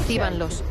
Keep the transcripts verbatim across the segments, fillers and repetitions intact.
Recíbanlos.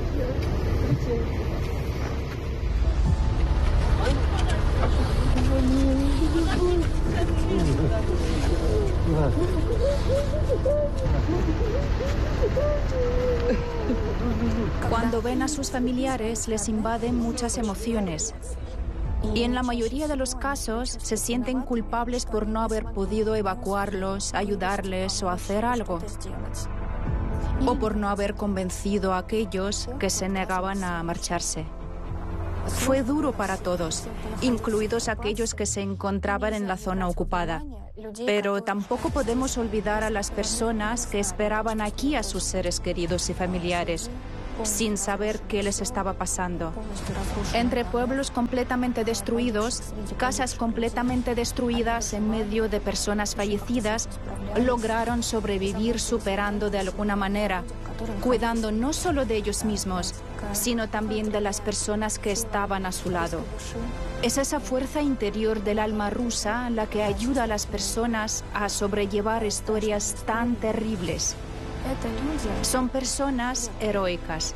Cuando ven a sus familiares, les invaden muchas emociones. Y en la mayoría de los casos se sienten culpables por no haber podido evacuarlos, ayudarles o hacer algo. O por no haber convencido a aquellos que se negaban a marcharse. Fue duro para todos, incluidos aquellos que se encontraban en la zona ocupada. Pero tampoco podemos olvidar a las personas que esperaban aquí a sus seres queridos y familiares, sin saber qué les estaba pasando. Entre pueblos completamente destruidos, casas completamente destruidas en medio de personas fallecidas, lograron sobrevivir superando de alguna manera, cuidando no solo de ellos mismos, sino también de las personas que estaban a su lado. Es esa fuerza interior del alma rusa la que ayuda a las personas a sobrellevar historias tan terribles. Son personas heroicas,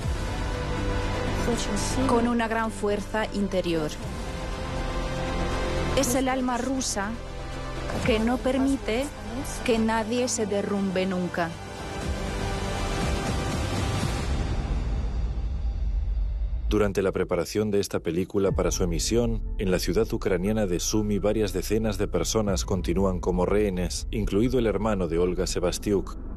con una gran fuerza interior. Es el alma rusa que no permite que nadie se derrumbe nunca. Durante la preparación de esta película para su emisión, en la ciudad ucraniana de Sumy varias decenas de personas continúan como rehenes, incluido el hermano de Olga Sebastiuk,